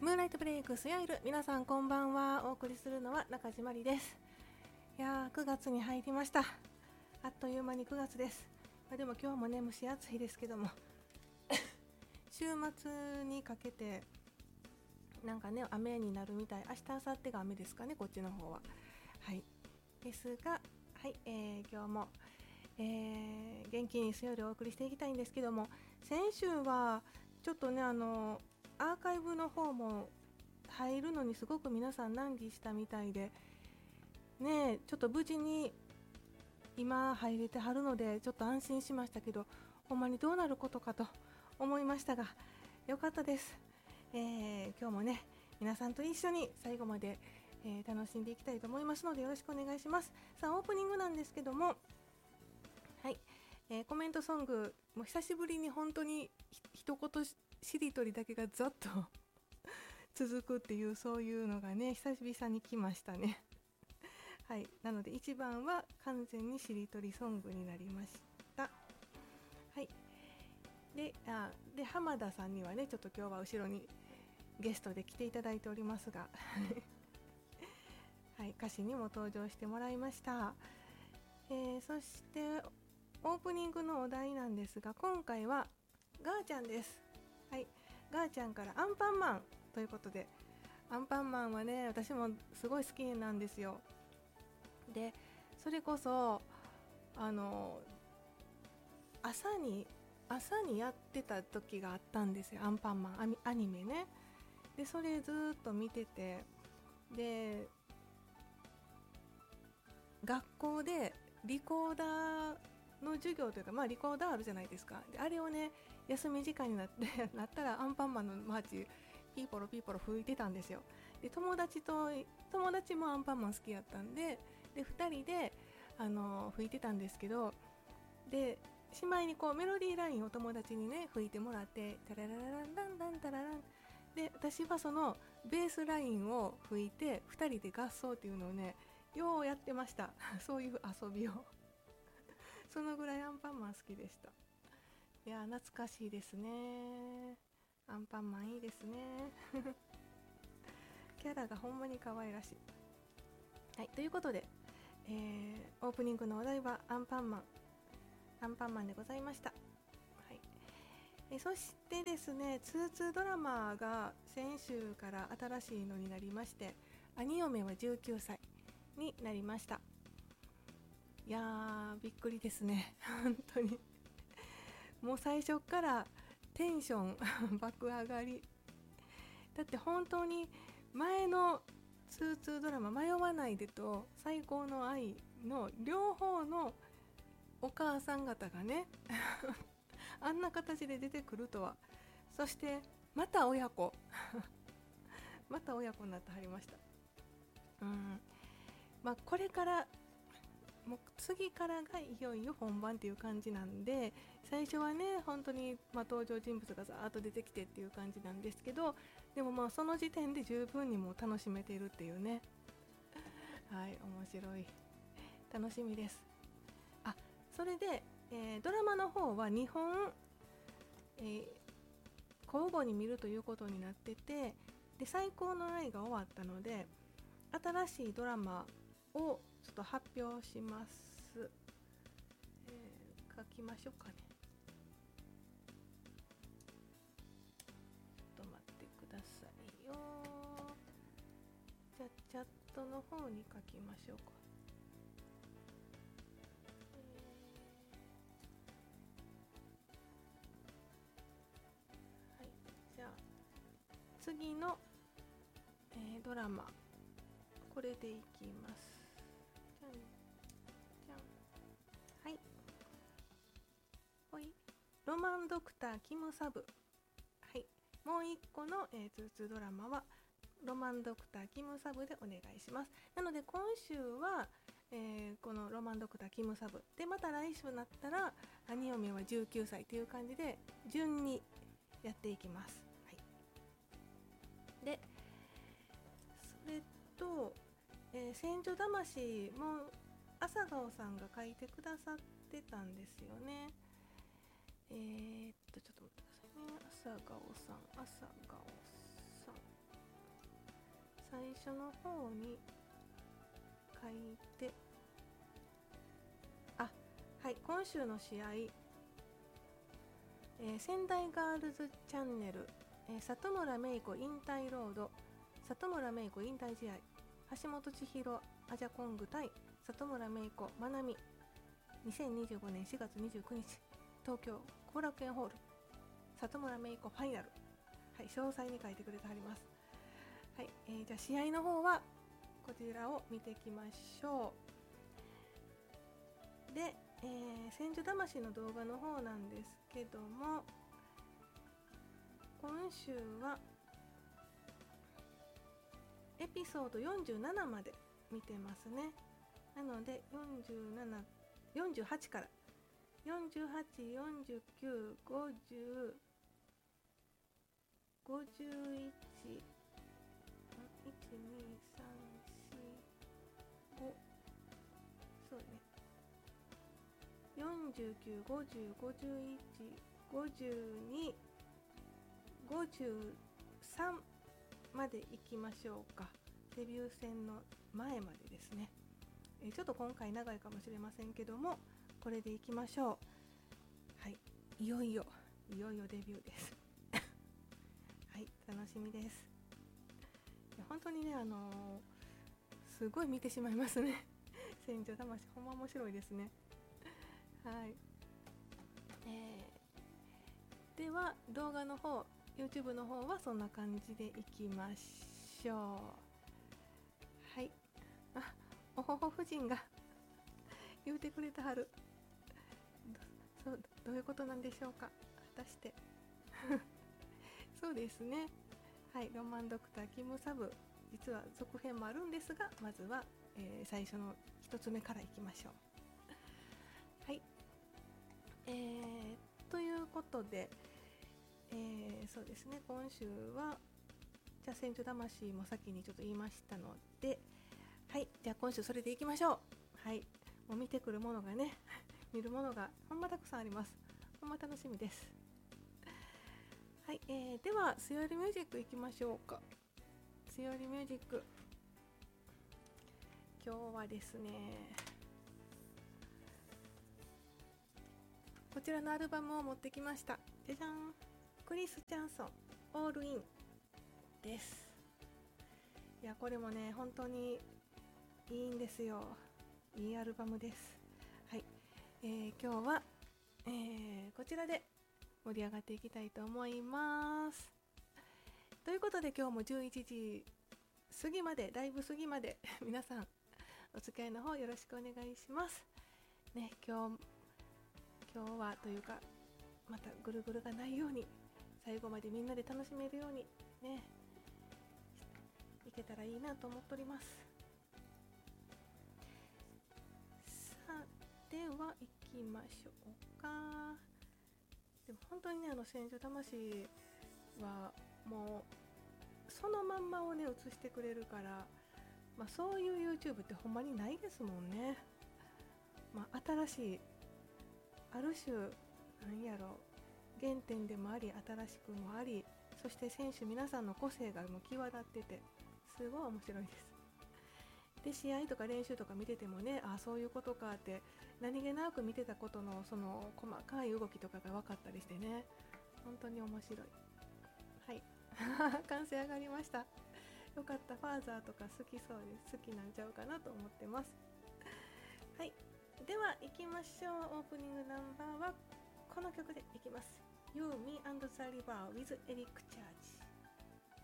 ムーンライトブレイクスヤイル、皆さんこんばんは。お送りするのは中島里です。いやー、9月に入りました。あっという間に9月です。でも今日もね、蒸し暑いですけども週末にかけてなんかね、雨になるみたい。明日明後日が雨ですかね、こっちの方は。はいですが、はい、今日も、元気にスヤイルをお送りしていきたいんですけども、先週はちょっとね、アーカイブの方も入るのにすごく皆さん難儀したみたいでね、ちょっと無事に今入れてはるのでちょっと安心しましたけど、ほんまにどうなることかと思いましたが、よかったです。今日もね、皆さんと一緒に最後まで、楽しんでいきたいと思いますのでよろしくお願いします。さあ、オープニングなんですけども、はい、コメントソングもう久しぶりに本当に一言しりとりだけがざっと続くっていう、そういうのがね、久々に来ましたねはい、なので1番は完全にしりとりソングになりました。はい、で浜田さんにはね、ちょっと今日は後ろにゲストで来ていただいておりますがはい、歌詞にも登場してもらいました。そしてオープニングのお題なんですが、今回はガーちゃんです。はい、ガーちゃんからアンパンマンということで、アンパンマンはね、私もすごい好きなんですよ。で、それこそあの朝にやってた時があったんですよ、アンパンマンアニメね。でそれずっと見てて、で学校でリコーダーの授業というか、リコーダーあるじゃないですか。であれをね、休み時間になってなったらアンパンマンのマーチピーポロピーポロ吹いてたんですよ。で友達もアンパンマン好きやったんで、2人で吹いてたんですけど、でしまいにこうメロディーラインを友達にね吹いてもらって、タラララランランランタラランで、私はそのベースラインを吹いて2人で合奏っていうのをね、ようやってましたそういう遊びをそのぐらいアンパンマン好きでした。いや懐かしいですね。アンパンマンいいですねキャラがほんまに可愛らしい。はい、ということで、オープニングのお題はアンパンマンでございました。はい、そしてですね、2ドラマが先週から新しいのになりまして、兄嫁は19歳になりました。いやー、びっくりですね本当にもう最初からテンション爆上がりだって、本当に前の2ドラマ迷わないでと最高の愛の両方のお母さん方がねあんな形で出てくるとは。そしてまた親子また親子になってはりました。これからもう次からがいよいよ本番っていう感じなんで、最初はね本当に登場人物がざーっと出てきてっていう感じなんですけど、でもその時点で十分にもう楽しめているっていうね。はい、面白い、楽しみです。それで、ドラマの方は2本、交互に見るということになってて、で最高の愛が終わったので新しいドラマをちょっと発表します。書きましょうかね。ちょっと待ってくださいよ。じゃあチャットの方に書きましょうか。はい、じゃあ次の、ドラマこれでいきます。じゃんじゃん。はい、ほい、ロマンドクターキムサブ。はい、もう一個の、2ドラマはロマンドクターキムサブでお願いします。なので今週は、このロマンドクターキムサブで、また来週になったら兄嫁は19歳という感じで順にやっていきます。はい、でそれと、戦場魂も朝顔さんが書いてくださってたんですよね。ちょっと待ってくださいね。朝顔さん最初の方に書いて、はい、今週の試合、仙台ガールズチャンネル、里村芽衣子引退ロード、里村芽衣子引退試合、橋本千尋アジャコング対里村芽衣子まなみ、2025年4月29日東京後楽園ホール、里村芽衣子ファイナル、はい、詳細に書いてくれてはります。はい、じゃあ試合の方はこちらを見ていきましょう。で、千住魂の動画の方なんですけども、今週はエピソード47まで見てますね。なので48から48、49、50、51、1、2、3、4、5、そうね、49、50、51、52、53まで行きましょうか。デビュー戦の前までですね。ちょっと今回長いかもしれませんけども、これで行きましょう。はい、いよいよデビューですはい、楽しみです。いや本当にね、すごい見てしまいますね千住魂ほんま面白いですね。はい、では動画の方、 YouTube の方はそんな感じでいきましょう。はい、おほほ夫人が言うてくれたはる。どういうことなんでしょうか、果たしてそうですね。はい、ロマンドクターキムサブ、実は続編もあるんですが、まずは、最初の一つ目からいきましょう。はい、ということで、そうですね、今週はじゃあ千住魂も先にちょっと言いましたので、はい、じゃあ今週それでいきましょう。はい、もう見てくるものがね見るものがほんまたくさんあります。ほんま楽しみです。はい、では強よりミュージックいきましょうか。強よりミュージック、今日はですね、こちらのアルバムを持ってきました。じゃじゃん、クリス・ジャンソンオールインです。いやこれもね本当にいいんですよ。いいアルバムです。はい、今日は、こちらで盛り上がっていきたいと思います。ということで今日も11時過ぎまで、だいぶ過ぎまで皆さんお付き合いの方よろしくお願いしますね。今日はというか、またぐるぐるがないように最後までみんなで楽しめるようにね、いけたらいいなと思っております。さあでは行きましょうか。でも本当にね、千住魂はもうそのまんまをね映してくれるから、そういう YouTube ってほんまにないですもんね。新しい、ある種なんやろ、原点でもあり新しくもあり、そして選手皆さんの個性がもう際立っててすごい面白いです。で試合とか練習とか見ててもね、そういうことかって何気なく見てたことのその細かい動きとかが分かったりしてね、本当に面白い。はい完成上がりました。よかった。ファーザーとか好きそうです。好きなんちゃうかなと思ってます。はい、では行きましょう。オープニングナンバーはこの曲でいきます。You, Me and the River with Eric Church。